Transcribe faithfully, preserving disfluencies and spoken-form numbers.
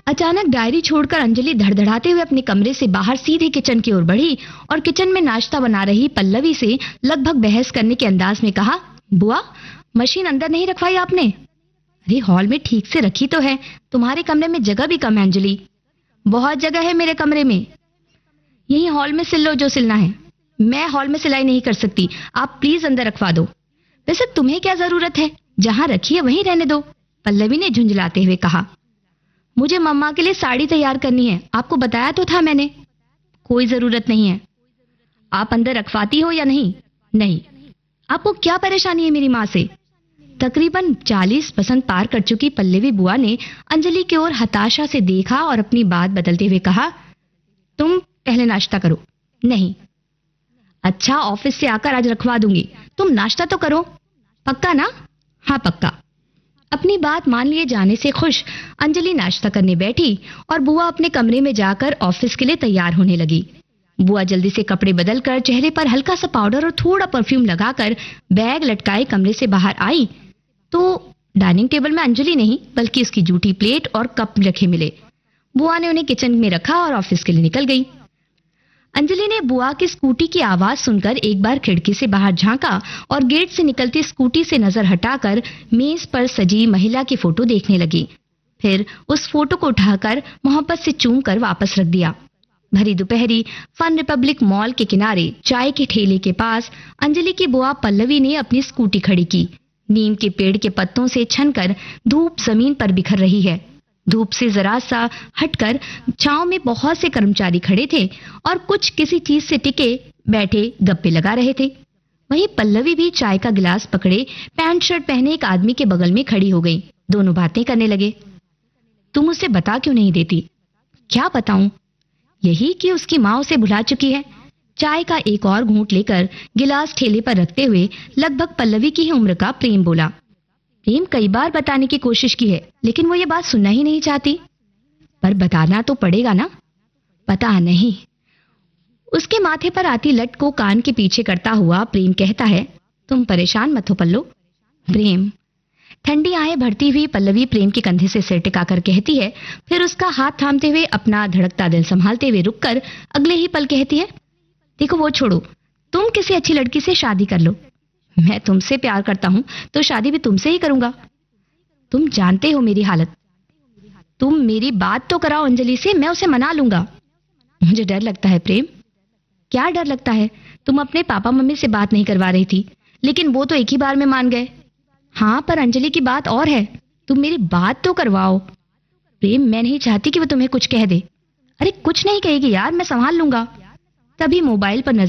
अचानक डायरी छोड़कर अंजलि धड़धड़ाते हुए अपने कमरे से बाहर सीधे किचन की ओर बढ़ी और किचन में नाश्ता बना रही पल्लवी से लगभग बहस करने के अंदाज में कहा, बुआ, मशीन अंदर नहीं रखवाई आपने? अरे हॉल में ठीक से रखी तो है, तुम्हारे कमरे में जगह भी कम है अंजलि। बहुत जगह है मेरे कमरे में, यही हॉल में सिल लो जो सिलना है। मैं हॉल में सिलाई नहीं कर सकती, आप प्लीज अंदर रखवा दो। वैसे तुम्हें क्या जरूरत है, जहां रखी है वहीं रहने दो, पल्लवी ने झुंझलाते हुए कहा। मुझे मम्मा के लिए साड़ी तैयार करनी है, आपको बताया तो था मैंने। कोई जरूरत नहीं है, आप अंदर रखवाती हो या नहीं? नहीं। आपको क्या परेशानी है मेरी माँ से? तकरीबन चालीस पसंद पार कर चुकी पल्लवी बुआ ने अंजलि की ओर हताशा से देखा और अपनी बात बदलते हुए कहा, तुम पहले नाश्ता करो। नहीं। अच्छा, ऑफिस से आकर आज रखवा दूंगी, तुम नाश्ता तो करो। पक्का ना? हाँ पक्का। अपनी बात मान लिए जाने से खुश अंजलि नाश्ता करने बैठी और बुआ अपने कमरे में जाकर ऑफिस के लिए तैयार होने लगी। बुआ जल्दी से कपड़े बदलकर चेहरे पर हल्का सा पाउडर और थोड़ा परफ्यूम लगाकर बैग लटकाए कमरे से बाहर आई तो डाइनिंग टेबल में अंजलि नहीं बल्कि उसकी जूठी प्लेट और कप रखे मिले। बुआ ने उन्हें किचन में रखा और ऑफिस के लिए निकल गई। अंजलि ने बुआ की स्कूटी की आवाज सुनकर एक बार खिड़की से बाहर झांका और गेट से निकलती स्कूटी से नजर हटाकर मेज पर सजी महिला की फोटो देखने लगी। फिर उस फोटो को उठाकर मोहब्बत से चूम कर वापस रख दिया। भरी दोपहरी फन रिपब्लिक मॉल के किनारे चाय के ठेले के पास अंजलि की बुआ पल्लवी ने अपनी स्कूटी खड़ी की। नीम के पेड़ के पत्तों से छनकर धूप जमीन पर बिखर रही है। धूप से जरा सा हटकर छांव में बहुत से कर्मचारी खड़े थे और कुछ किसी चीज से टिके बैठे गप्पे लगा रहे थे। वहीं पल्लवी भी चाय का गिलास पकड़े पैंट शर्ट पहने एक आदमी के बगल में खड़ी हो गई। दोनों बातें करने लगे। तुम उसे बता क्यों नहीं देती? क्या बताऊं? यही कि उसकी माँ उसे भुला चुकी है। चाय का एक और घूंट लेकर गिलास ठेले पर रखते हुए लगभग पल्लवी की ही उम्र का प्रेम बोला। प्रेम कई बार बताने की कोशिश की है लेकिन वो ये बात सुनना ही नहीं चाहती। पर बताना तो पड़ेगा ना? पता नहीं। उसके माथे पर आती लट को कान के पीछे करता हुआ प्रेम कहता है, तुम परेशान मत हो पल्लो। प्रेम। ठंडी आहें भरती हुई पल्लवी प्रेम के कंधे से सिर टिकाकर कहती है, फिर उसका हाथ थामते हुए अपना धड़कता दिल संभालते हुए रुककर अगले ही पल कहती है, देखो वो छोड़ो, तुम किसी अच्छी लड़की से शादी कर लो। मैं तुमसे प्यार करता हूं तो शादी भी तुमसे ही करूंगा। तुम जानते हो मेरी हालत। तुम मेरी बात तो कराओ अंजलि से, मैं उसे मना लूंगा। मुझे डर लगता है प्रेम। क्या डर लगता है? तुम अपने पापा मम्मी से बात नहीं करवा रही थी लेकिन वो तो एक ही बार में मान गए। हाँ पर अंजलि की बात और है, तुम मेरी बात तो करवाओ। प्रेम, मैं नहीं चाहती कि वो तुम्हें कुछ कह दे। अरे कुछ नहीं कहेगी यार, मैं संभाल लूंगा। तभी मोबाइल पर नजर